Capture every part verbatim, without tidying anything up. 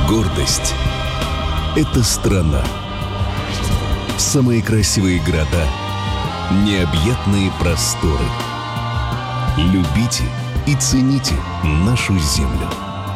Гордость – это страна. Самые красивые города, необъятные просторы. Любите и цените нашу землю.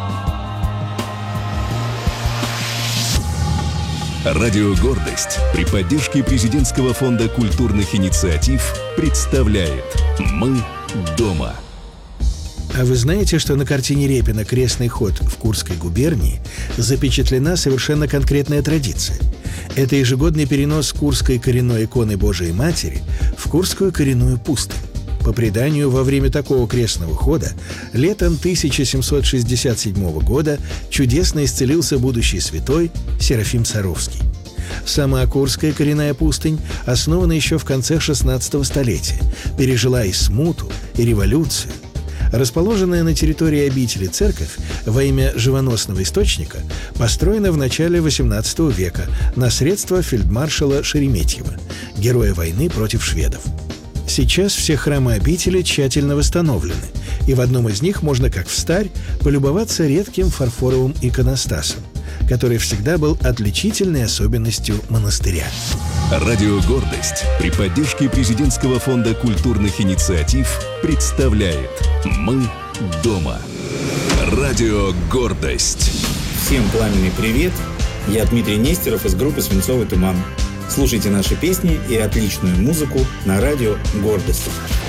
Радио «Гордость» при поддержке Президентского фонда культурных инициатив представляет «Мы дома». А вы знаете, что на картине Репина «Крестный ход» в Курской губернии запечатлена совершенно конкретная традиция? Это ежегодный перенос Курской коренной иконы Божией Матери в Курскую коренную пустынь. По преданию, во время такого крестного хода летом тысяча семьсот шестьдесят седьмого года чудесно исцелился будущий святой Серафим Саровский. Сама Курская коренная пустынь основана еще в конце шестнадцатого столетия, пережила и смуту, и революцию. Расположенная на территории обители церковь во имя живоносного источника построена в начале восемнадцатого века на средства фельдмаршала Шереметьева, героя войны против шведов. Сейчас все храмы обители тщательно восстановлены, и в одном из них можно, как встарь, полюбоваться редким фарфоровым иконостасом, который всегда был отличительной особенностью монастыря. Радио «Гордость» при поддержке Президентского фонда культурных инициатив представляет «Мы дома». Радио «Гордость». Всем пламенный привет! Я Дмитрий Нестеров из группы «Свинцовый туман». Слушайте наши песни и отличную музыку на радио «Гордость».